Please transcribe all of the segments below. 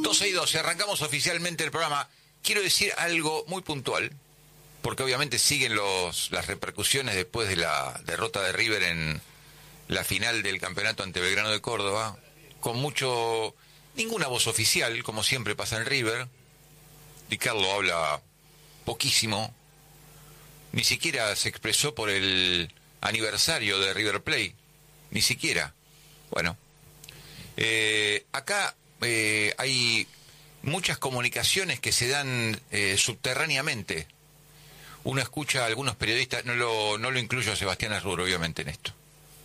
12 y 12, arrancamos oficialmente el programa. Quiero decir algo muy puntual, porque obviamente siguen las repercusiones después de la derrota de River en la final del campeonato ante Belgrano de Córdoba, con ninguna voz oficial, como siempre pasa en River. Di Carlo habla poquísimo, ni siquiera se expresó por el aniversario de River Plate, ni siquiera. Bueno, acá hay muchas comunicaciones que se dan subterráneamente. Uno escucha a algunos periodistas, no lo incluyo a Sebastián Arruro obviamente en esto,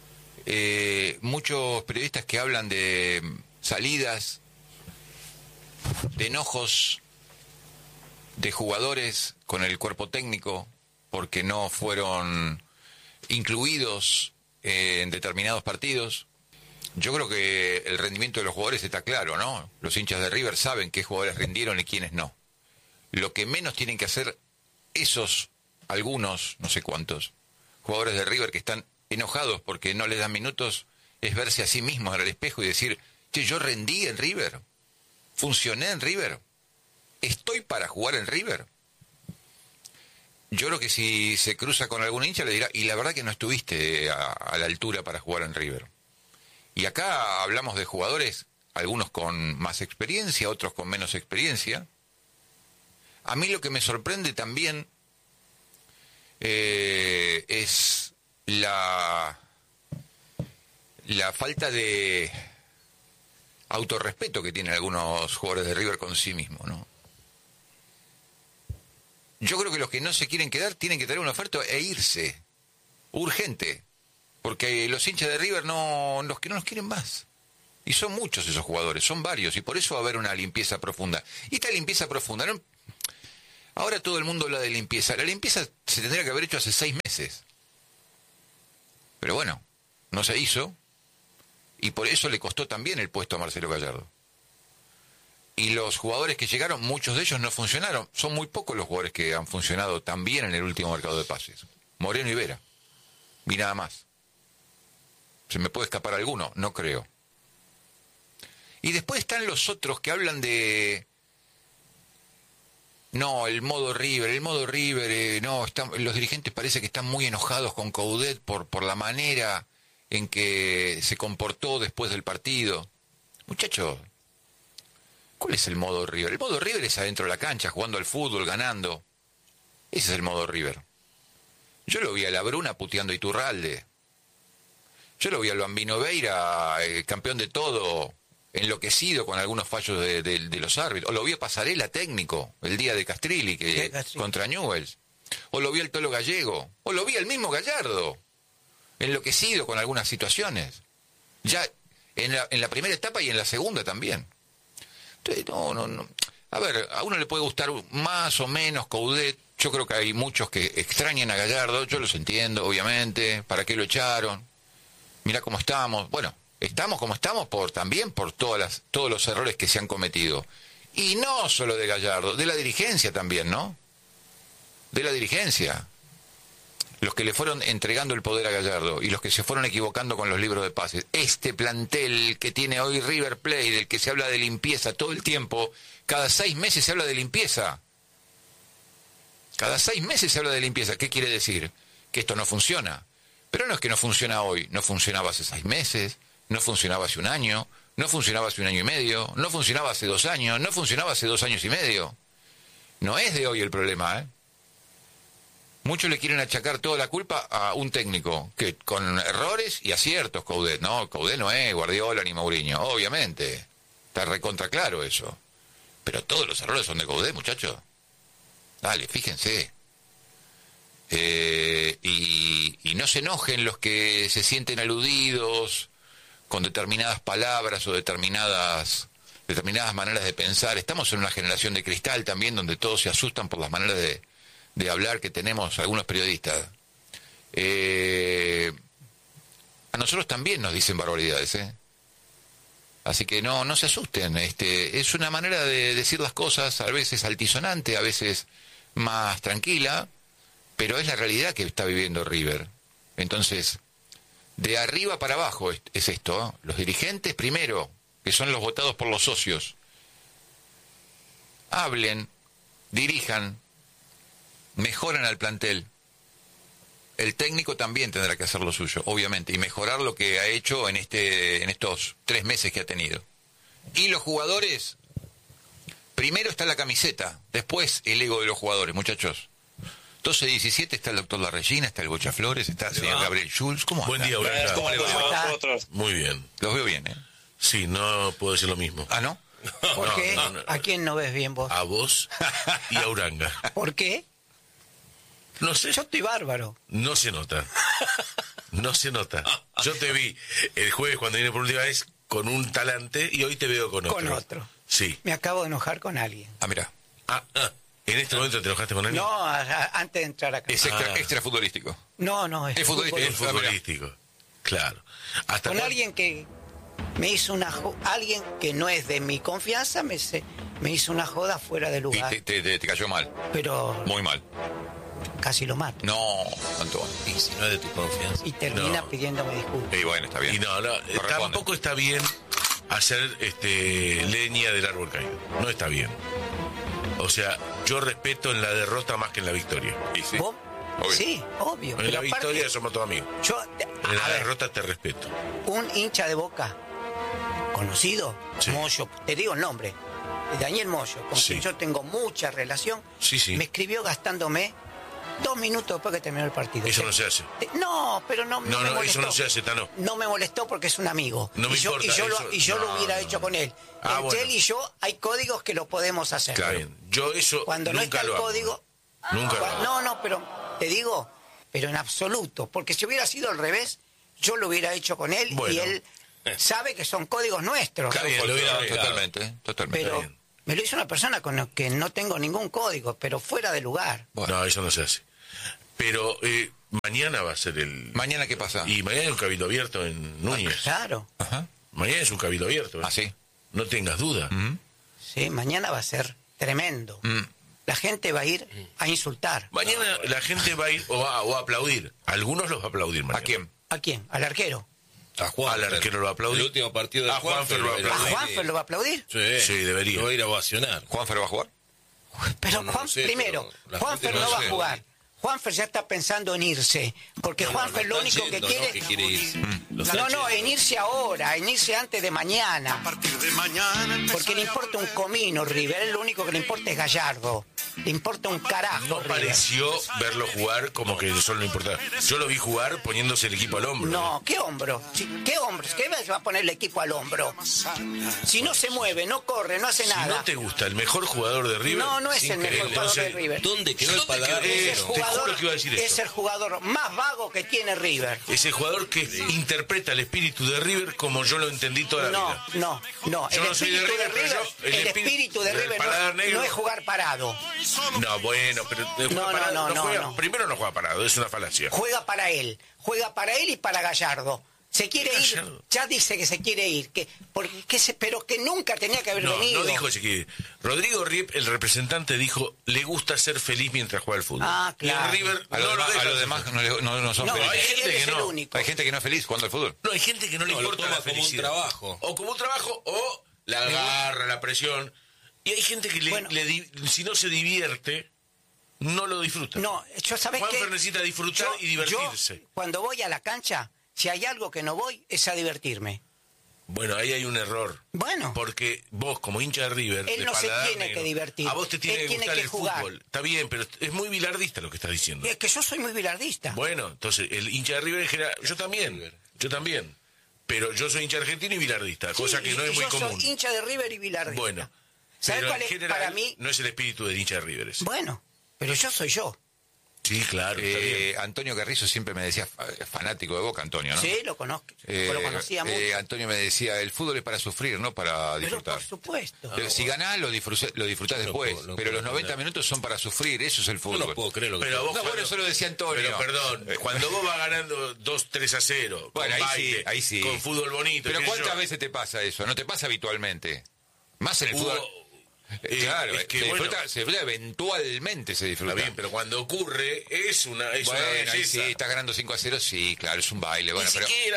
muchos periodistas que hablan de salidas, de enojos de jugadores con el cuerpo técnico porque no fueron incluidos en determinados partidos. Yo creo que el rendimiento de los jugadores está claro, ¿no? Los hinchas de River saben qué jugadores rindieron y quiénes no. Lo que menos tienen que hacer algunos, no sé cuántos, jugadores de River que están enojados porque no les dan minutos, es verse a sí mismos en el espejo y decir, che, yo rendí en River, funcioné en River, estoy para jugar en River. Yo creo que si se cruza con algún hincha le dirá, y la verdad que no estuviste a la altura para jugar en River. Y acá hablamos de jugadores, algunos con más experiencia, otros con menos experiencia. A mí lo que me sorprende también es la falta de autorrespeto que tienen algunos jugadores de River con sí mismos, ¿no? Yo creo que los que no se quieren quedar tienen que tener una oferta e irse, urgente, porque los hinchas de River no los quieren más. Y son muchos esos jugadores, son varios, y por eso va a haber una limpieza profunda. Y esta limpieza profunda, ¿no? Ahora todo el mundo habla de limpieza. La limpieza se tendría que haber hecho hace 6 meses. Pero bueno, no se hizo, y por eso le costó también el puesto a Marcelo Gallardo. Y los jugadores que llegaron, muchos de ellos no funcionaron. Son muy pocos los jugadores que han funcionado tan bien en el último mercado de pases. Moreno y Vera. Y nada más. ¿Se me puede escapar alguno? No creo. Y después están los otros que hablan de... No, el modo River, no, los dirigentes parece que están muy enojados con Coudet por la manera en que se comportó después del partido. Muchachos, ¿cuál es el modo River? El modo River es adentro de la cancha, jugando al fútbol, ganando. Ese es el modo River. Yo lo vi a La Bruna puteando a Iturralde. Yo lo vi al Bambino Veira, campeón de todo, enloquecido con algunos fallos de los árbitros. O lo vi a Pasarela técnico, el día de Castrilli, contra Newell's. O lo vi al Tolo Gallego. O lo vi al mismo Gallardo, enloquecido con algunas situaciones. Ya en la primera etapa y en la segunda también. Entonces, no. A ver, a uno le puede gustar más o menos Coudet. Yo creo que hay muchos que extrañan a Gallardo. Yo los entiendo, obviamente. ¿Para qué lo echaron? Mirá cómo estamos. Bueno, estamos como estamos también por todos los errores que se han cometido. Y no solo de Gallardo, de la dirigencia también, ¿no? De la dirigencia. Los que le fueron entregando el poder a Gallardo y los que se fueron equivocando con los libros de pases. Este plantel que tiene hoy River Plate, del que se habla de limpieza todo el tiempo, cada 6 meses se habla de limpieza. Cada 6 meses se habla de limpieza. ¿Qué quiere decir? Que esto no funciona. Pero no es que no funciona hoy, no funcionaba hace 6 meses, no funcionaba hace 1 año, no funcionaba hace 1 año y medio, no funcionaba hace 2 años, no funcionaba hace 2 años y medio. No es de hoy el problema, ¿eh? Muchos le quieren achacar toda la culpa a un técnico, que con errores y aciertos, Coudet. No, Coudet no es Guardiola ni Mourinho, obviamente. Está recontra claro eso. Pero todos los errores son de Coudet, muchachos. Dale, fíjense. Y no se enojen los que se sienten aludidos con determinadas palabras o determinadas maneras de pensar. Estamos en una generación de cristal también, donde todos se asustan por las maneras de hablar que tenemos algunos periodistas. A nosotros también nos dicen barbaridades, ¿eh? Así que no se asusten. Es una manera de decir las cosas, a veces altisonante, a veces más tranquila, pero es la realidad que está viviendo River. Entonces, de arriba para abajo es esto, ¿eh? Los dirigentes primero, que son los votados por los socios, hablen, dirijan, mejoran al plantel. El técnico también tendrá que hacer lo suyo, obviamente, y mejorar lo que ha hecho en estos 3 meses que ha tenido. Y los jugadores, primero está la camiseta, después el ego de los jugadores, muchachos. 12-17 está el doctor Larrellina, está el Bocha Flores, está el señor Gabriel Schulz. ¿Cómo Buen anda? día, Uranga. ¿Cómo le va? Muy bien. Los veo bien, ¿eh? Sí, no puedo decir lo mismo. ¿Ah, no? ¿Por qué? no. ¿A quién no ves bien vos? A vos y a Uranga. ¿Por qué? No sé, Yo estoy bárbaro. no se nota. No se nota. Yo te vi el jueves cuando vine por última vez con un talante y hoy te veo con otro. Con otro. Sí. Me acabo de enojar con alguien. Ah, mira. ¿En este momento te enojaste con alguien? No, antes de entrar acá. Es extra futbolístico. No, es Es futbolístico. Es futbolístico. Claro. Hasta Con cuándo- alguien que me hizo alguien que no es de mi confianza me hizo una joda fuera de Y lugar. te cayó mal, Pero muy mal. casi lo mato. No, Antonio. Y si no es de tu confianza. Y termina No. pidiéndome disculpas. Y bueno, está bien. Y no, Corresponde. tampoco está bien hacer leña del árbol caído. No está bien. O sea, yo respeto en la derrota más que en la victoria. Y sí. ¿Vos? Obvio. Sí, obvio. En Pero la aparte, victoria somos todos amigos. yo, En la a ver, derrota te respeto. un hincha de Boca conocido, Sí. Moyo, te digo el nombre, Daniel Moyo, con Sí. quien yo tengo mucha relación, Sí, sí. me escribió gastándome 2 minutos después que terminó el partido. Eso no se hace. No, pero no me No, molestó. eso no se hace, Tano. No me molestó porque es un amigo. No me y yo, importa, y yo eso- lo no, hubiera no, hecho no. con él. Ah, Entre bueno. él y yo hay códigos que lo podemos hacer. Está bien. Yo eso Cuando no nunca está el lo hago. código... Nunca lo hago. No, pero te digo, pero en absoluto. Porque si hubiera sido al revés, yo lo hubiera hecho con él Bueno. y él sabe que son códigos nuestros. Está bien, lo hubiera arreglado. Totalmente. Pero bien. me lo hizo una persona con la que no tengo ningún código, pero fuera de lugar. Bueno. No, eso no se hace. Pero mañana va a ser el... ¿Mañana qué pasa? Y mañana es un cabildo abierto en Núñez. Claro. Ajá. Mañana es un cabildo abierto. Ah, sí. No tengas duda. Sí, mañana va a ser tremendo. La gente va a ir a insultar. Mañana la gente va a ir o a aplaudir. Algunos los va a aplaudir mañana. ¿A quién? ¿A quién? ¿Al arquero? A Juan. Al arquero lo va a aplaudir. El último partido de A Juanfer lo va a ¿A aplaudir. Juanfer lo va a aplaudir? Sí, debería. Lo va a ir a ovacionar. ¿Juanfer va a jugar? Pero No, Juan, no sé, primero, pero la Juanfer gente no no va a sé. jugar. Juanfer ya está pensando en irse, porque Juanfer lo único que quiere... Que quiere irse. Lo No, están no, yendo. en irse ahora, en irse antes de mañana. Porque le importa un comino River, él lo único que le importa es Gallardo. Le importa un carajo No River. pareció verlo jugar como que eso no importaba. Yo lo vi jugar poniéndose el equipo al hombro. No, ¿qué hombro? ¿Qué hombro? ¿Qué va a poner el equipo al hombro? Si no se mueve, no corre, no hace Si nada. no te gusta el mejor jugador de River... No es el mejor increíble. jugador de Entonces, River. ¿Dónde quedó el paladar quedó? Es el negro? Te jugador, juro que iba a decir es eso. el jugador más vago que tiene River. Es el jugador que interpreta el espíritu de River como yo lo entendí toda la vida. No. Yo El no soy de espíritu de River, pero River, yo- el el espíritu espíritu de del River paladar negro- no es jugar parado. No, bueno, pero No. primero no juega parado, es una falacia. Juega para él y para Gallardo. Se quiere ir, Gallardo. ya dice que se quiere ir, pero que nunca tenía que haber No, venido. no dijo que se quiere. Rodrigo Riep, el representante, dijo, le gusta ser feliz mientras juega al fútbol. Ah, claro. Y en River A no los lo demás, deja a los ser demás feliz. no son No, felices. hay gente él que es el no. único. Hay gente que no es feliz jugando al fútbol. No, hay gente que no le No, lo importa toma la como un felicidad. trabajo. O como un trabajo, o la garra, la presión. Y hay gente que Bueno. si no se divierte, no lo disfruta. No, yo sabes Juanfer que necesita disfrutar y divertirse. Yo, cuando voy a la cancha, si hay algo que no voy, es a divertirme. Bueno, ahí hay un error. Bueno. Porque vos, como hincha de River, Él de no se paladar tiene negro, que divertir. a vos te tiene Él que tiene gustar que el jugar. fútbol. Está bien, pero es muy bilardista lo que estás diciendo. Es que yo soy muy bilardista. Bueno, entonces, el hincha de River en general, yo también. Pero yo soy hincha argentino y bilardista, cosa Sí, que no y es muy yo común. soy hincha de River y bilardista. Bueno, ¿sabes pero cuál en es general para mí? no es el espíritu del hincha de River ese. Bueno, pero yo soy yo. Sí, claro, está bien. Antonio Carrizo siempre me decía, fanático de Boca, Antonio, ¿no? Sí, lo conozco. Lo conocía mucho. Antonio me decía, el fútbol es para sufrir, no para Pero disfrutar. por supuesto. Pero si ganás, lo disfrutás No después. puedo- no pero puedo los 90 entender. minutos son para sufrir, eso es el Yo fútbol. no puedo creer lo que Pero está- vos No, bueno, cuando- eso lo decía Antonio. Pero perdón, cuando vos vas ganando 2-3-0, Bueno, con ahí sí, baile, ahí sí. con fútbol bonito, Pero qué sé ¿cuántas yo, veces te pasa eso? ¿No te pasa habitualmente? Más en el hubo- fútbol. Claro, es que, se bueno, disfruta eventualmente, se disfruta. está bien, pero cuando ocurre es una Bueno, ahí belleza. sí, estás ganando 5-0, sí, claro, es un baile. Bueno, Ni pero siquiera,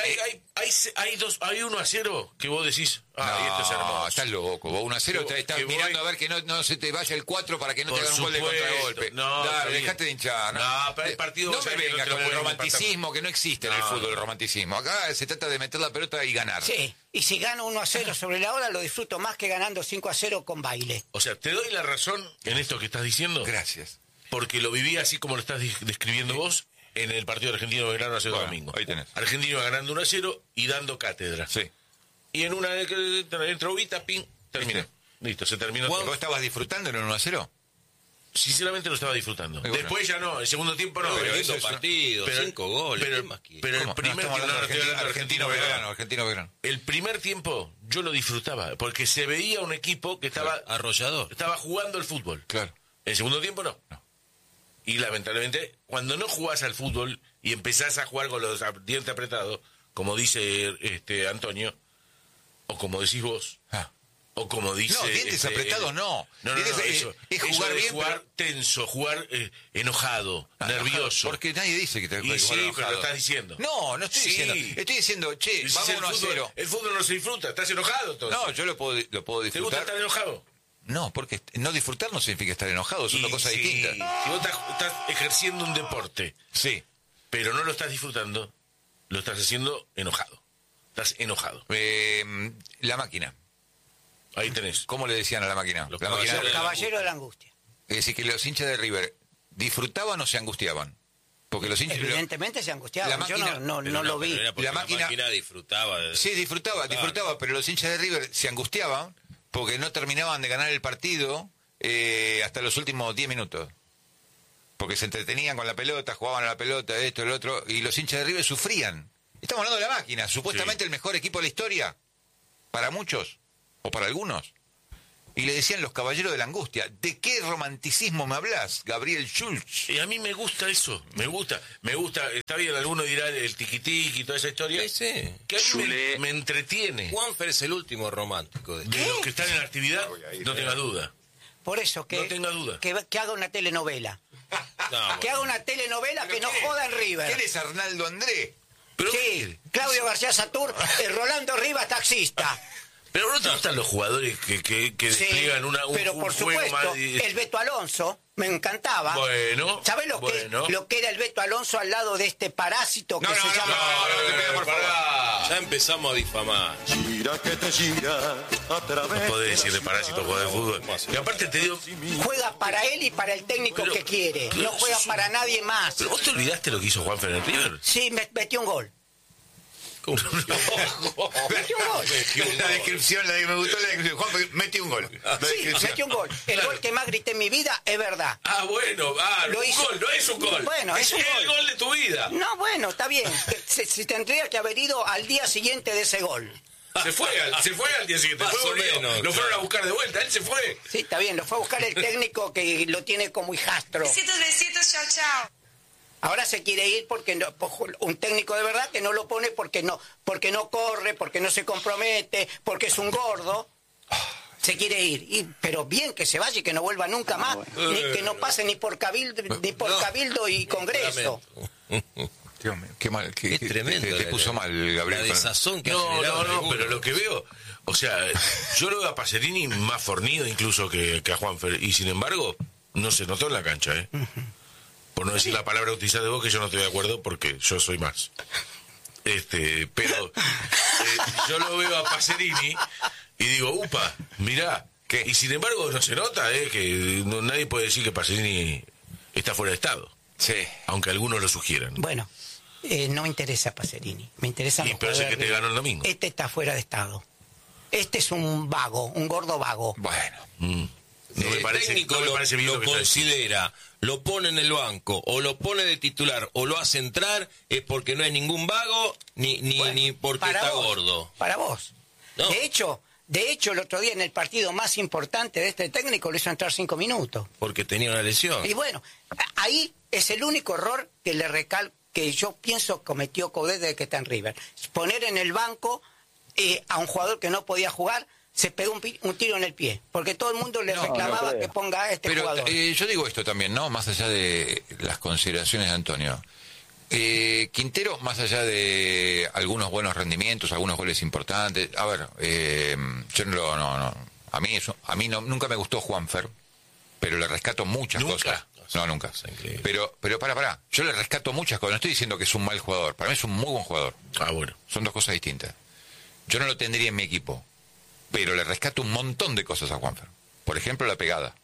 hay 1-0 que vos decís, esto es hermoso. estás loco. Vos 1-0 Que estás voy- mirando a ver que no se te vaya el 4 para que no te Por hagan un gol de supuesto. contragolpe. No, está Dale, bien. dejate de hinchar. No, pero el partido no vos me sabés que vengas no te lo con el pueden romanticismo, que no existe en el No, fútbol el no. romanticismo. Acá se trata de meter la pelota y ganar. Sí, y si gano 1-0 sobre la hora, lo disfruto más que ganando 5-0 con baile. O sea, te doy la razón en esto que estás diciendo, Gracias. porque lo viví así como lo estás describiendo vos en el partido de Argentino-Belgrano hace Bueno, domingo. ahí tenés. Argentino iba ganando 1-0 y dando cátedra. Sí. Y en una entrovita, ping, terminó. ¿Viste? Listo, se terminó. ¿Vos estabas disfrutando en el 1-0? Sinceramente lo estaba disfrutando. bueno. Después ya no, el segundo tiempo no. Pero Pero, eso Lindo es- partido, pero- 5 goles. pero- ¿qué más quiere? pero el ¿Cómo? primer estamos tiempo, hablando estoy hablando de Argentino-Belgrano. Argentino-Belgrano. El primer tiempo yo lo disfrutaba, porque se veía un equipo que estaba Arrollador. jugando el fútbol. Claro. El segundo tiempo no. Y lamentablemente, cuando no jugás al fútbol y empezás a jugar con los dientes apretados, como dice Antonio, o como decís vos, Ah. o como dice... No, dientes apretados no. No, Dientes, eso, es jugar eso de bien, jugar pero- tenso, jugar enojado, nervioso. Porque nadie dice que te Y sí, enojado. pero lo estás diciendo. No, no estoy Sí. diciendo. Estoy diciendo, che, Y si vamos el 1-0. El fútbol no se disfruta, estás enojado entonces. No, yo lo puedo ¿Te gusta disfrutar. estar enojado? No, porque no disfrutar no significa estar enojado, son dos cosas sí, distintas. Si vos estás ejerciendo un deporte, Sí. pero no lo estás disfrutando, lo estás haciendo enojado. Estás enojado. La máquina. Ahí tenés. ¿Cómo le decían a la máquina? Los La máquina. caballeros. Caballero de la angustia. Es decir, que los hinchas de River disfrutaban o se angustiaban. Porque los hinchas. Evidentemente se angustiaban. La Yo máquina- no lo vi. Pero era porque La máquina- disfrutaba. Sí, disfrutaba, pero los hinchas de River se angustiaban porque no terminaban de ganar el partido hasta los últimos 10 minutos. Porque se entretenían con la pelota, jugaban a la pelota, esto, lo otro, y los hinchas de River sufrían. Estamos hablando de la máquina, supuestamente el mejor equipo de la historia, para muchos, o para algunos. Y le decían los caballeros de la angustia. ¿De qué romanticismo me hablas, Gabriel Schulz? Y a mí me gusta eso, me gusta, está bien, alguno dirá el tiquitiqui y toda esa historia, Sí, sí. que a mí me entretiene. Juanfer es el último romántico de De los que están en la actividad, no tengas duda. Por eso que, No tenga duda. que haga una telenovela. No, Que haga una telenovela que no joda en River. ¿Quién es Arnaldo André? Pero, Sí, Claudio García Satur, Rolando Rivas, taxista. pero ¿no te gustan los jugadores que Sí, despliegan un pero por juego supuesto, más... el Beto Alonso me encantaba. Bueno, ¿Sabés bueno. lo que era el Beto Alonso al lado de este parásito que No, se no, llama? no, te pido, por favor. ya empezamos a difamar. Gira que te gira a través No podés decir de parásito jugador de fútbol. Y aparte te digo, Juega para él y para el técnico Pero- que quiere. pero No juega eso- para nadie más. ¿pero vos te olvidaste lo que hizo Juanfer en River? Sí, metió un gol. ¿Cómo? Metió un gol. La descripción, me gustó la descripción. Juan, metí un gol. La Sí, descripción. metió un gol. El gol que más grité en mi vida es verdad. Bueno, Lo un hizo. gol, no es un gol. Bueno, es un el gol. gol de tu vida. No, bueno, está bien. Se tendría que haber ido al día siguiente de ese gol. Se fue al día siguiente. Más Fue, o volvió. menos, Lo fueron claro. a buscar de vuelta, él se fue. Sí, está bien. Lo fue a buscar el técnico que lo tiene como hijastro. Besitos, besitos, chao, chao. Ahora se quiere ir porque no, un técnico de verdad que no lo pone porque no corre, porque no se compromete, porque es un gordo. Se quiere ir, pero bien que se vaya y que no vuelva nunca más, que no pase ni por cabildo y congreso. Dios mío, qué mal. Qué tremendo. Te puso mal, Gabriel. La desazón que ha No, generado en el mundo. pero lo que veo, o sea, yo lo veo a Pacerini más fornido incluso que a Juanfer, y sin embargo, no se notó en la cancha, ¿eh? Por no decir la palabra utilizada de vos, que yo no estoy de acuerdo porque yo soy más. Pero yo lo veo a Pacerini y digo, upa, mirá, y sin embargo no se nota, que nadie puede decir que Pacerini está fuera de estado, Sí. aunque algunos lo sugieran. Bueno, no me interesa Pacerini, me interesa. Y pero ese que te ganó el domingo. Este está fuera de estado. Este es un vago, un gordo vago. Bueno. No me el parece, técnico no me lo, parece bien lo lo que está diciendo. considera, lo pone en el banco, o lo pone de titular, o lo hace entrar, es porque no es ningún vago, ni porque Para está vos, gordo. Para vos. No. De hecho, el otro día en el partido más importante de este técnico lo hizo entrar 5 minutos. Porque tenía una lesión. Y bueno, ahí es el único error que yo pienso cometió Coudet desde que está en River. Poner en el banco a un jugador que no podía jugar se pegó un tiro en el pie, porque todo el mundo le reclamaba creo. que ponga a este Pero jugador. yo digo esto también, ¿no? Más allá de las consideraciones de Antonio. Quintero, más allá de algunos buenos rendimientos, algunos goles importantes, a ver, yo a mí nunca me gustó Juanfer, pero le rescato muchas ¿Nunca? cosas. No, nunca. Es increíble. Pero pará, yo le rescato muchas cosas. No estoy diciendo que es un mal jugador, para mí es un muy buen jugador. Ah, bueno. Son dos cosas distintas. Yo no lo tendría en mi equipo, pero le rescato un montón de cosas a Juanfer. Por ejemplo, la pegada.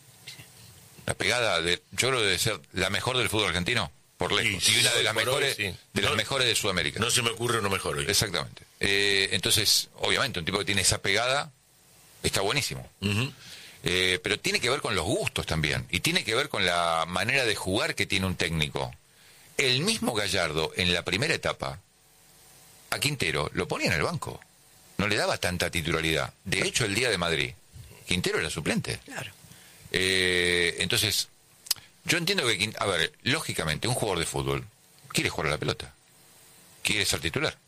La pegada, yo creo que debe ser la mejor del fútbol argentino, por lejos. Sí, Y una de las por hoy, mejores, sí. las mejores de Sudamérica. No se me ocurre uno mejor hoy. Exactamente. Entonces, obviamente, un tipo que tiene esa pegada está buenísimo. Ujú. Pero tiene que ver con los gustos también. Y tiene que ver con la manera de jugar que tiene un técnico. El mismo Gallardo, en la primera etapa, a Quintero lo ponía en el banco. No le daba tanta titularidad. De hecho, el día de Madrid, Quintero era suplente. Claro. Entonces, yo entiendo que, a ver, lógicamente, un jugador de fútbol quiere jugar a la pelota. Quiere ser titular.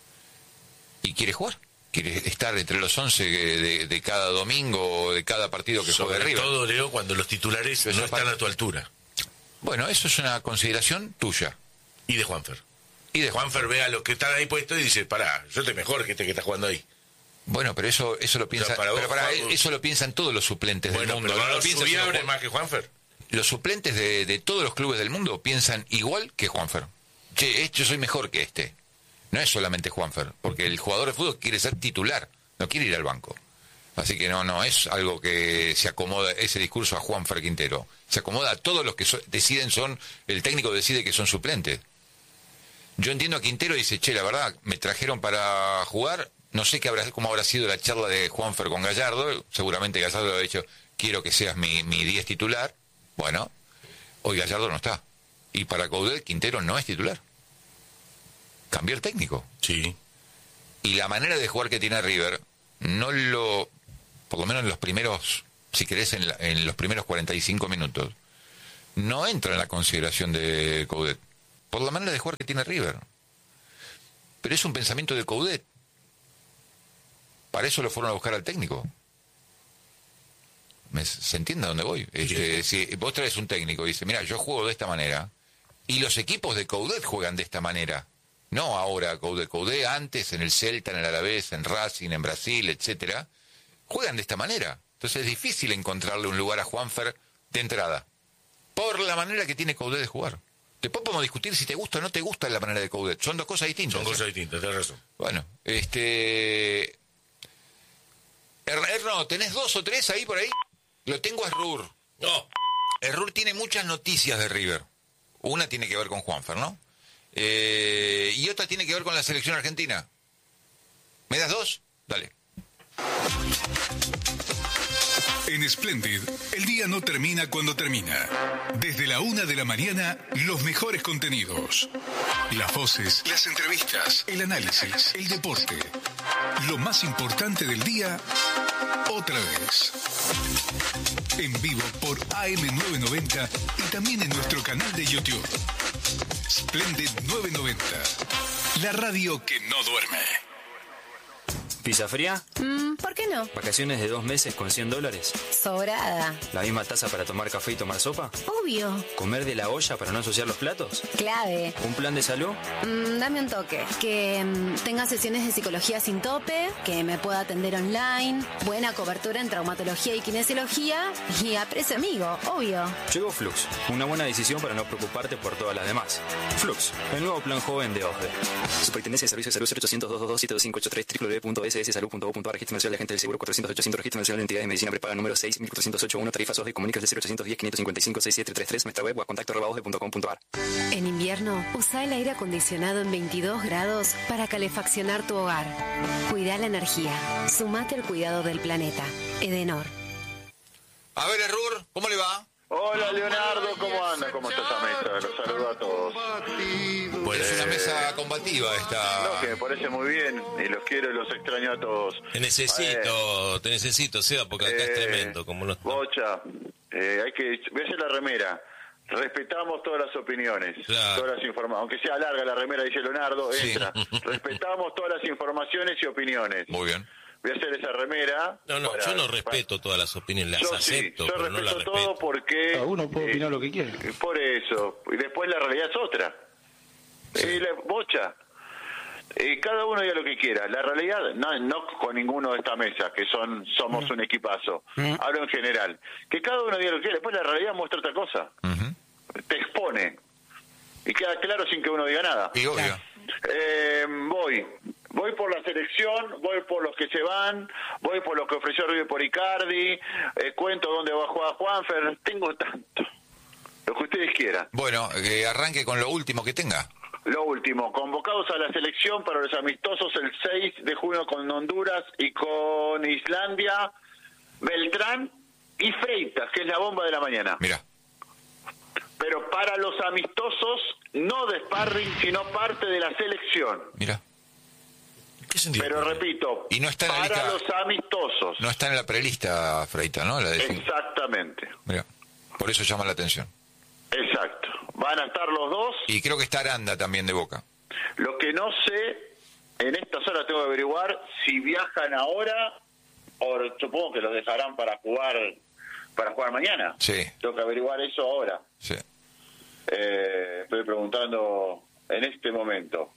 Y quiere jugar. Quiere estar entre los 11 de cada domingo o de cada partido que juegue Sobre River. todo, Leo, cuando los titulares Pero no eso están para- a tu altura. Bueno, eso es una consideración tuya. Y de Juanfer. Y de Juanfer ve a los que están ahí puestos y dice, pará, yo estoy mejor que este que está jugando ahí. Bueno, pero eso lo piensa, para vos, pero pará, Juan, eso lo piensan todos los suplentes Bueno, del mundo. pero No lo ¿los piensa solo Subiabre Juan. más que Juanfer? Los suplentes de todos los clubes del mundo piensan igual que Juanfer. Che, yo soy mejor que este. No es solamente Juanfer, porque el jugador de fútbol quiere ser titular, no quiere ir al banco. Así que no es algo que se acomoda ese discurso a Juanfer Quintero. Se acomoda a todos los que deciden el técnico decide que son suplentes. Yo entiendo a Quintero y dice, che, la verdad, me trajeron para jugar, no sé cómo habrá sido la charla de Juanfer con Gallardo, seguramente Gallardo le ha dicho, quiero que seas mi 10 titular. Bueno, hoy Gallardo no está. Y para Coudet, Quintero no es titular. Cambió el técnico. Sí. Y la manera de jugar que tiene River, por lo menos en los primeros, si querés, en los primeros 45 minutos, no entra en la consideración de Coudet. Por la manera de jugar que tiene River. Pero es un pensamiento de Coudet. Para eso lo fueron a buscar al técnico. ¿Se entiende a dónde voy? Si vos traes un técnico y dice, mira, yo juego de esta manera, y los equipos de Coudet juegan de esta manera. No ahora Coudet antes en el Celta, en el Alavés, en Racing, en Brasil, etcétera, juegan de esta manera. Entonces es difícil encontrarle un lugar a Juanfer de entrada. Por la manera que tiene Coudet de jugar. Después podemos discutir si te gusta o no te gusta la manera de Coudet. Son dos cosas distintas. Son cosas distintas, tenés razón. Bueno, Erno, ¿tenés 2 o 3 ahí por ahí? Lo tengo a Errur. No. Errur tiene muchas noticias de River. Una tiene que ver con Juanfer, ¿no? Y otra tiene que ver con la selección argentina. ¿Me das 2? Dale. En Splendid, el día no termina cuando termina. Desde la 1 de la mañana, los mejores contenidos. Las voces, las entrevistas, el análisis, el deporte. Lo más importante del día, otra vez. En vivo por AM990 y también en nuestro canal de YouTube. Splendid 990. La radio que no duerme. ¿Pizza fría? ¿Por qué no? ¿Vacaciones de 2 meses con $100? Sobrada. ¿La misma taza para tomar café y tomar sopa? Obvio. ¿Comer de la olla para no ensuciar los platos? Clave. ¿Un plan de salud? Dame un toque. Que tenga sesiones de psicología sin tope, que me pueda atender online, buena cobertura en traumatología y kinesiología y a precio amigo, obvio. Llegó Flux, una buena decisión para no preocuparte por todas las demás. Flux, el nuevo plan joven de OSDE. Superintendencia de Servicios de Salud 0800-222-7583 www.sssalud.gov.ar. Registro Nacional de Agente del Seguro 400-800. Registro Nacional de Entidades de Medicina Prepaga número 6.408.1. Tarifas OSDE. Comunicas del 0810-555-6733. Nuestra web @contacto@osde.com.ar. En invierno, usa el aire acondicionado en 22 grados para calefaccionar tu hogar. Cuida la energía. Sumate al cuidado del planeta. Edenor. A ver, Errur, ¿cómo le va? Hola Leonardo, ¿cómo anda? ¿Cómo está esa mesa? Los saludo a todos. Pues, Es una mesa combativa esta. No, que me parece muy bien y los quiero y los extraño a todos. Te necesito, Seba, porque acá es tremendo. Como los... Bocha, voy a hacer la remera. Respetamos todas las opiniones, Claro. todas las informaciones. Aunque sea larga la remera, dice Leonardo, Sí. entra. Respetamos todas las informaciones y opiniones. Muy bien. voy a hacer esa remera. No, yo no respeto todas las opiniones, las acepto, yo pero no las respeto respeto. todo porque... Uno puede opinar lo que quiere. Por eso. Y después la realidad es otra. Bocha. Cada uno diga lo que quiera. La realidad, no con ninguno de esta mesa, que somos un equipazo. Hablo en general. Que cada uno diga lo que quiera. Después la realidad muestra otra cosa. Te expone. Y queda claro sin que uno diga nada. Y obvio. Voy por la selección, voy por los que se van, voy por lo que ofreció River por Icardi, cuento dónde va a jugar Juanfer, tengo tanto. Lo que ustedes quieran. Bueno, arranque con lo último que tenga. Lo último, convocados a la selección para los amistosos el 6 de junio con Honduras y con Islandia, Beltrán y Freitas, que es la bomba de la mañana. Mira. Pero para los amistosos, no de sparring, sino parte de la selección. Mira. ¿Qué sentido? Pero repito, y no está en la para lista, los amistosos. No está en la prelista, Freita, ¿no? Exactamente. Mira, por eso llama la atención. Exacto. Van a estar los dos. Y creo que está Aranda también de Boca. Lo que no sé, en estas horas tengo que averiguar si viajan ahora o supongo que los dejarán para jugar mañana. Sí. Tengo que averiguar eso ahora. Sí. Estoy preguntando en este momento.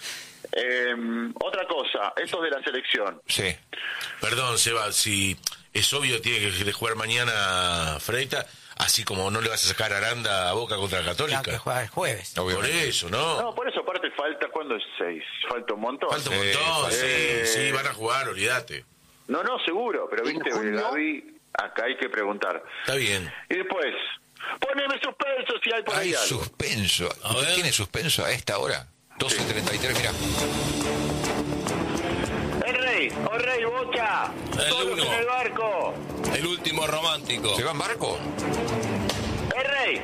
Otra cosa, estos de la selección. Sí. Perdón, Seba, si es obvio tiene que jugar mañana Freita, así como no le vas a sacar Aranda a Boca contra la Católica. Claro, que juega el jueves. Por eso, ¿no? No, por eso aparte falta, ¿cuándo es 6? Falta un montón. Falta un montón, sí, van a jugar, olvídate. No, seguro, pero viste, Gaby, acá hay que preguntar. Está bien. Y después, poneme suspenso si hay por ahí algo. Suspenso. ¿Tiene suspenso a esta hora? 12:33, mira. El rey, Bocha. Todos en el barco. El último romántico. ¿Se va en barco? El rey.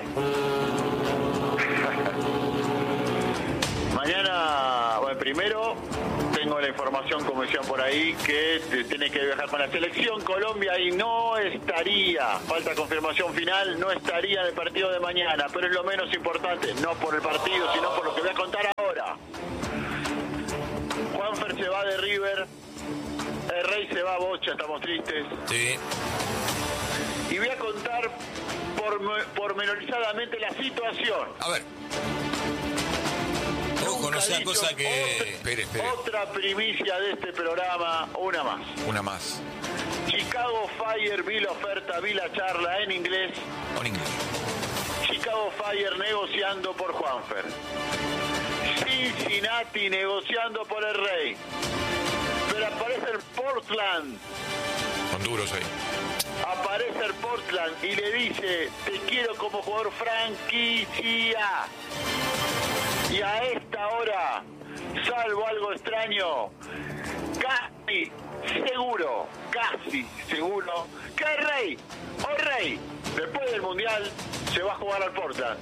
Mañana, bueno, primero tengo la información, como decían por ahí, que tiene que viajar con la selección Colombia y no estaría, falta confirmación final, no estaría en el partido de mañana, pero es lo menos importante, no por el partido, sino por lo que voy a contar ahora. Juanfer se va de River, el rey se va a Bocha, estamos tristes. Sí. Y voy a contar pormenorizadamente la situación. A ver. Ojo, no sea cosa que... Espere. Otra primicia de este programa, una más. Chicago Fire, vi la oferta, vi la charla en inglés. Chicago Fire negociando por Juanfer. Cincinnati negociando por el Rey. Pero aparece el Portland. Con duros ahí. Aparece el Portland y le dice, te quiero como jugador franquicia. Y a esta hora, salvo algo extraño, casi seguro que el Rey, después del Mundial, se va a jugar al Portland.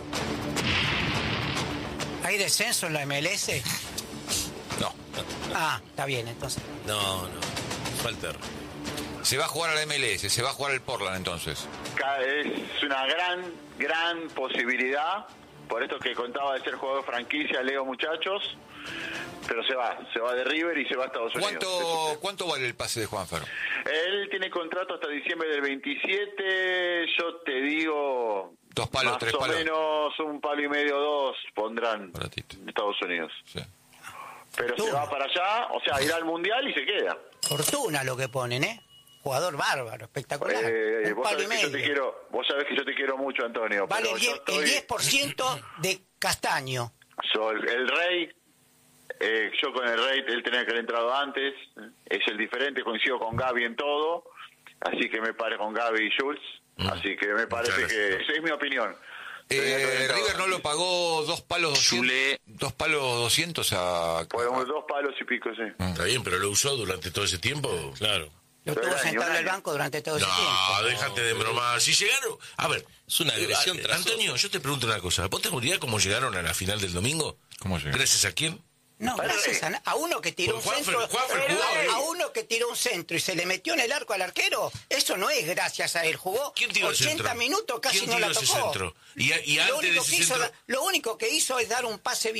¿Hay descenso en la MLS? No. Ah, está bien, entonces. No, falta. Se va a jugar a la MLS, se va a jugar al Portland entonces. Es una gran posibilidad. Por esto que contaba de ser jugador franquicia, Leo, muchachos. Pero se va de River y se va a Estados Unidos. ¿Cuánto vale el pase de Juanfer? Él tiene contrato hasta diciembre del 27. Yo te digo... 2 palos, 3 palos. Más o menos 1,5 palos, 2 pondrán en Estados Unidos. Sí. Pero se va para allá, o sea, irá al Mundial y se queda. Fortuna lo que ponen, ¿eh? Jugador bárbaro, espectacular. Vos sabés que yo te quiero mucho, Antonio. Vale pero el 10% de Castaño. El Rey, yo con el Rey, él tenía que haber entrado antes, es el diferente, coincido con Gaby en todo, así que me parece con Gaby y Schultz, así que me parece que esa es mi opinión. River no lo pagó 2 palos 200. 2 palos 200 a... Fueron 2 palos y pico, sí. Está bien, pero lo usó durante todo ese tiempo. Claro. Lo tuvo sentado en el banco durante todo ese tiempo. No, déjate de bromar. Si llegaron... A ver, es una agresión tras Antonio, yo te pregunto una cosa. ¿Vos te acordás cómo llegaron a la final del domingo? ¿Cómo llegaron? ¿Gracias a quién? No, gracias a uno que tiró un centro. A uno que tiró un centro y se le metió en el arco al arquero. Eso no es gracias a él. Jugó 80 minutos, casi no la tocó. Y antes de ese centro... Lo único que hizo es dar un pase bien.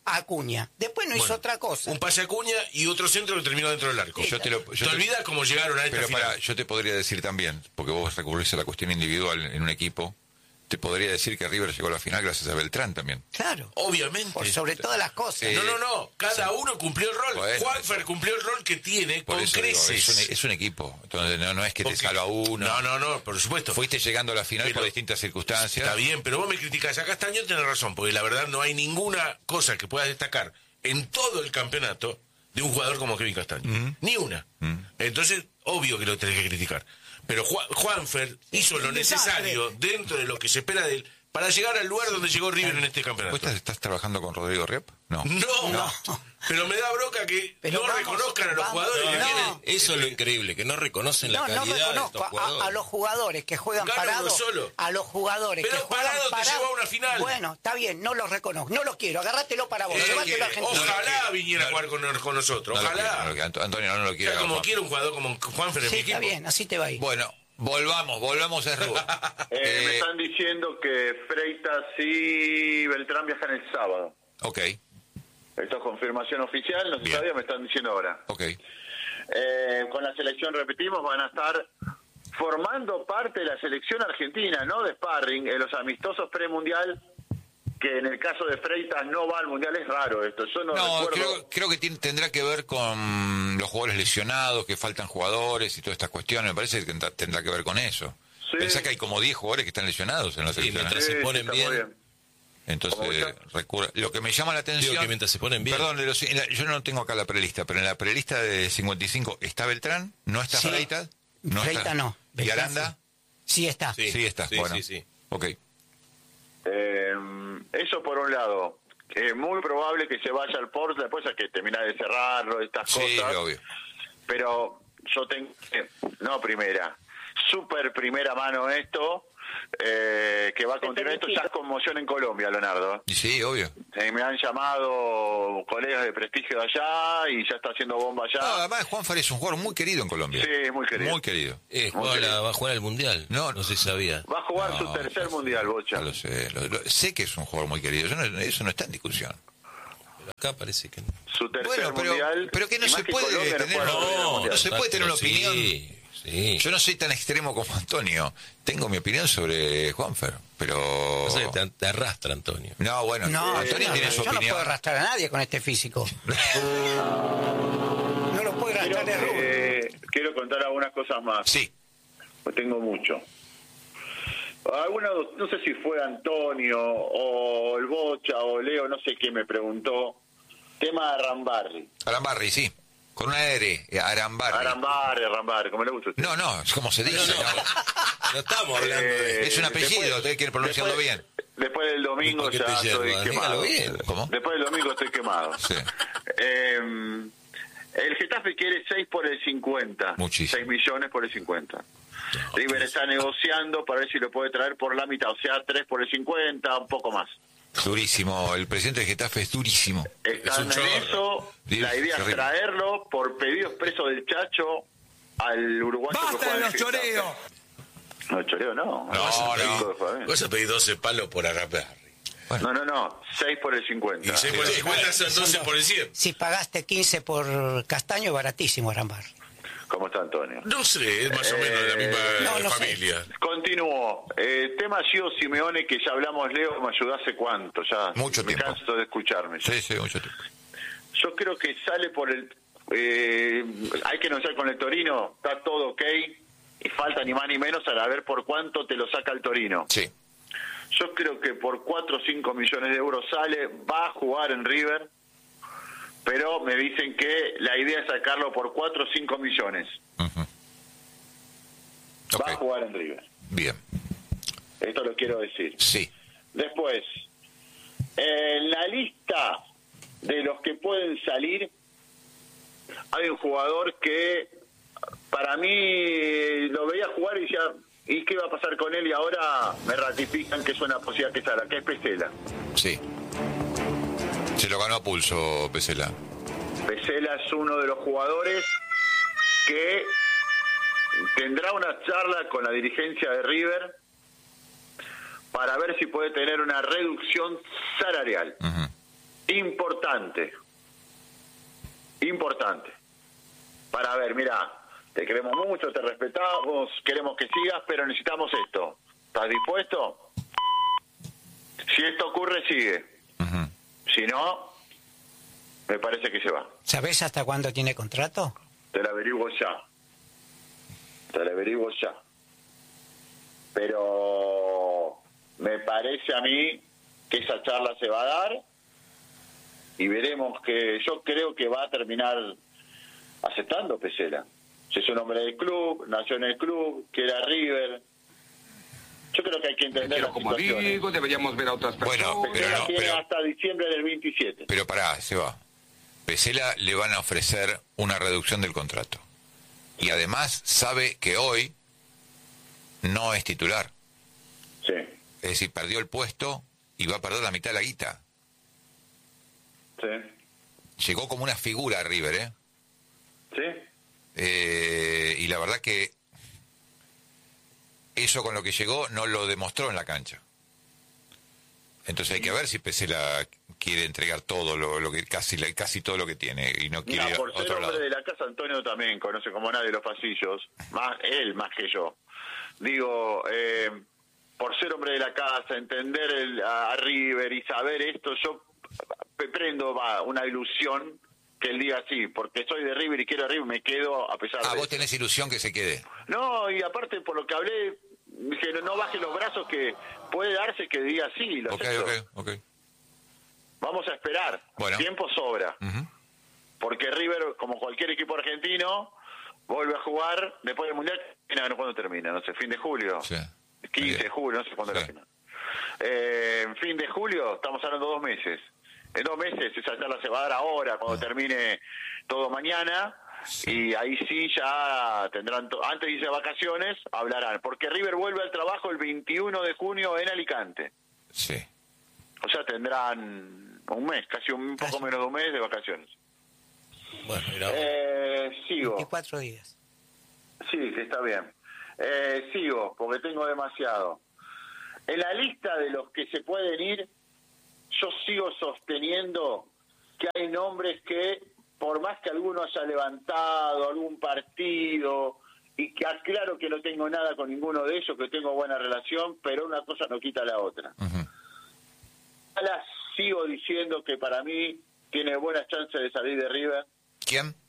a Acuña. Después no hizo otra cosa. Un pase a Acuña y otro centro que terminó dentro del arco. ¿Te olvidas cómo llegaron a esta Pero final? yo te podría decir también, porque vos recurrís a la cuestión individual en un equipo, te podría decir que River llegó a la final gracias a Beltrán también. Claro. Obviamente. Por sobre todas las cosas. No. Cada uno cumplió el rol. Bueno, Juanfer cumplió el rol que tiene Por con eso digo, creces. es un equipo. Entonces no es que te salva uno. No, por supuesto. Fuiste llegando a la final por distintas circunstancias. Está bien, pero vos me criticás. Acá Castañón tiene razón, porque la verdad no hay ninguna cosa que puedas destacar en todo el campeonato de un jugador como Kevin Castaño. Ni una. Entonces, obvio que lo tenés que criticar. Pero Juanfer hizo lo necesario dentro de lo que se espera de él para llegar al lugar donde llegó River en este campeonato. ¿Vos estás trabajando con Rodrigo Riep? No. Pero me da bronca que reconozcan a los jugadores que tienen. Eso es lo increíble, que no reconocen la calidad de estos jugadores. A los jugadores que juegan Gana uno parados. solo. A los jugadores Pero que juegan parado te parados. llevó a una final. Bueno, está bien, no los reconozco. No los quiero. Agárratelo para vos. Llévatelo a Argentina. Ojalá viniera a jugar con nosotros. Ojalá. Antonio no lo quiere. Como quiere un jugador como Juanfer en mi equipo. Está bien, así te va a ir. Bueno, volvamos a Rubén. Me están diciendo que Freitas y Beltrán viajan el sábado. Ok. Esto es confirmación oficial, no se sabía, me están diciendo ahora. Ok. Con la selección, repetimos, van a estar formando parte de la selección argentina, no de sparring, en los amistosos premundial, que en el caso de Freitas no va al mundial. Es raro esto, yo no recuerdo. Creo que tendrá que ver con los jugadores lesionados, que faltan jugadores y todas estas cuestiones. Me parece que tendrá que ver con eso. Sí. Pensá que hay como 10 jugadores que están lesionados en la selección. Mientras se ponen bien. Entonces, lo que me llama la atención... Digo que mientras se ponen bien. Perdón, yo no tengo acá la prelista, pero en la prelista de 55 está Beltrán, no está Freitas. Freitas no. ¿Y Beltrán Aranda? Sí está. Sí está, bueno. Sí. Ok. Eso por un lado. Muy probable que se vaya al Porto, después hay que terminar de cerrarlo, estas cosas. Sí, obvio. Pero yo tengo, súper primera mano esto, que va a continuar. Esto ya es conmoción en Colombia, Leonardo. Sí, obvio. Me han llamado colegas de prestigio de allá y ya está haciendo bomba allá. No, además Juanfer es un jugador muy querido en Colombia. Sí, muy querido. Muy querido. Va a jugar al Mundial. No sé si sabía. Va a jugar su tercer mundial, Bocha. No lo sé. Sé que es un jugador muy querido. Eso no está en discusión. Acá parece que no. Su tercer mundial. Pero que no se puede tener... No se puede tener una opinión... Sí. Yo no soy tan extremo como Antonio. Tengo mi opinión sobre Juanfer, pero... Te arrastra, Antonio. No, bueno, Antonio tiene su opinión. Yo no puedo arrastrar a nadie con este físico. No lo puedo arrastrar de Rubén. Quiero contar algunas cosas más. Sí. Pues tengo mucho. No sé si fue Antonio o el Bocha o Leo, no sé qué me preguntó. Tema de Arambarri. Arambarri, sí. Con una R, Arambarri, como le gusta a usted. No, es como se dice. No estamos hablando de... Es un apellido, usted quiere pronunciarlo bien. Después del domingo ya estoy quemado. Bien. ¿Cómo? Después del domingo estoy quemado. Sí. El Getafe quiere 6 por el 50. Muchísimo. 6 millones por el 50. River está negociando para ver si lo puede traer por la mitad, o sea, 3 por el 50, un poco más. Durísimo, el presidente de Getafe es durísimo. Están en eso, la idea es traerlo por pedido expreso del Chacho al uruguayo. ¡Basta de los choreos! No, choreo no. Vas a pedir 12 palos por Arambarri. Bueno. No, 6 por el 50. Y 6 por el 50 son 12 por el 100. Si pagaste 15 por Castaño, baratísimo Arambarri. ¿Cómo está Antonio? No sé, es más o menos de la misma familia. Continúo. Tema Gio Simeone, que ya hablamos, Leo, me ayudó hace cuánto, ya. Mucho tiempo. Me canso de escucharme. Sí, mucho tiempo. Yo creo que sale por el... hay que negociar con el Torino, está todo ok, y falta ni más ni menos a ver por cuánto te lo saca el Torino. Sí. Yo creo que por 4 o 5 millones de euros sale, va a jugar en River, pero me dicen que la idea es sacarlo por 4 o 5 millones. Va a jugar en River. Bien. Esto lo quiero decir. Sí. Después, en la lista de los que pueden salir, hay un jugador que para mí lo veía jugar y decía, ¿y qué va a pasar con él? Y ahora me ratifican que es una posibilidad que salga, que es Pesela. Sí. Se lo ganó a pulso Pesela. Pesela es uno de los jugadores que tendrá una charla con la dirigencia de River para ver si puede tener una reducción salarial. importante. Para ver, mira, te queremos mucho, te respetamos, queremos que sigas, pero necesitamos esto. ¿Estás dispuesto? Si esto ocurre, sigue. Si no, me parece que se va. ¿Sabés hasta cuándo tiene contrato? Te lo averiguo ya. Pero me parece a mí que esa charla se va a dar y veremos que yo creo que va a terminar aceptando Pesela. Si es un hombre del club, nació en el club, quiere a River. Yo creo que hay que entender Pero las como situaciones. digo, deberíamos ver a otras personas. Bueno, Pesela tiene hasta diciembre del 27. Pero pará, se va. Pesela le van a ofrecer una reducción del contrato. Y además sabe que hoy no es titular. Sí. Es decir, perdió el puesto y va a perder la mitad de la guita. Sí. Llegó como una figura a River, ¿eh? Sí. Y la verdad que eso con lo que llegó no lo demostró en la cancha. Entonces hay que ver si Pesela quiere entregar todo lo que casi todo lo que tiene y no quiere Mira, ir por a ser otro hombre lado. de la casa, Antonio también conoce como nadie los pasillos, él más que yo. Digo, por ser hombre de la casa, entender a River y saber esto, yo prendo una ilusión que él diga sí, porque soy de River y quiero a River, me quedo a pesar de Vos tenés ilusión que se quede. No, y aparte por lo que hablé, que no baje los brazos, que puede darse que diga sí, lo acepto. Ok. Vamos a esperar, Bueno. tiempo sobra. Porque River, como cualquier equipo argentino, vuelve a jugar después del Mundial. ¿Cuándo termina? No sé, fin de julio. Sí. 15 de julio, no sé cuándo es la final. En fin de julio, estamos hablando 2 meses. En 2 meses esa charla se va a dar ahora, cuando termine todo mañana. Y ahí sí ya tendrán, antes de irse de vacaciones, hablarán. Porque River vuelve al trabajo el 21 de junio en Alicante. Sí. O sea, tendrán un mes, casi un poco menos de un mes de vacaciones. Bueno, mira. Sigo. 24 días. Sí, que está bien. Sigo, porque tengo demasiado. En la lista de los que se pueden ir, yo sigo sosteniendo que hay nombres que, por más que alguno haya levantado algún partido, y que aclaro que no tengo nada con ninguno de ellos, que tengo buena relación, pero una cosa no quita la otra. Sigo diciendo que para mí tiene buenas chances de salir de River. ¿Quién?